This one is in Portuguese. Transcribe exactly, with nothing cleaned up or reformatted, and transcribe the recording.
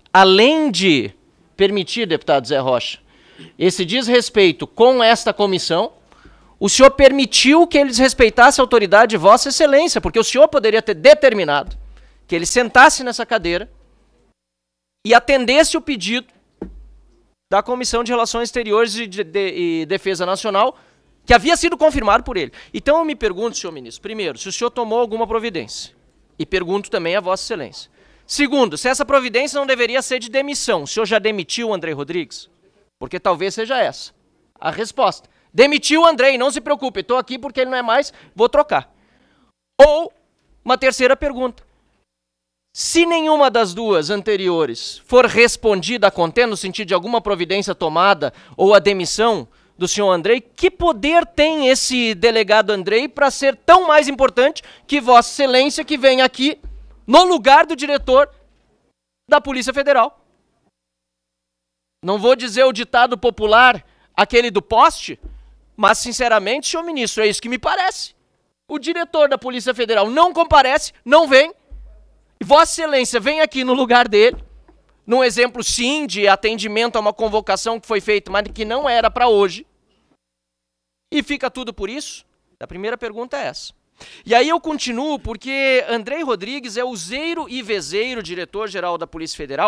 além de permitir, deputado Zé Rocha, esse desrespeito com esta comissão, o senhor permitiu que ele desrespeitasse a autoridade de Vossa Excelência, porque o senhor poderia ter determinado que ele sentasse nessa cadeira e atendesse o pedido da Comissão de Relações Exteriores e, de, de, e Defesa Nacional, que havia sido confirmado por ele. Então eu me pergunto, senhor ministro, primeiro, se o senhor tomou alguma providência, e pergunto também a Vossa Excelência. Segundo, se essa providência não deveria ser de demissão, o senhor já demitiu o Andrei Rodrigues? Porque talvez seja essa a resposta. Demitiu o Andrei, não se preocupe, estou aqui porque ele não é mais, vou trocar. Ou, uma terceira pergunta. Se nenhuma das duas anteriores for respondida a contento, no sentido de alguma providência tomada ou a demissão do senhor Andrei, que poder tem esse delegado Andrei para ser tão mais importante que Vossa Excelência que vem aqui no lugar do diretor da Polícia Federal? Não vou dizer o ditado popular, aquele do poste, mas, sinceramente, senhor ministro, é isso que me parece. O diretor da Polícia Federal não comparece, não vem, e Vossa Excelência vem aqui no lugar dele, num exemplo, sim, de atendimento a uma convocação que foi feita, mas que não era para hoje, e fica tudo por isso? A primeira pergunta é essa. E aí eu continuo, porque Andrei Rodrigues é useiro e vezeiro, diretor-geral da Polícia Federal,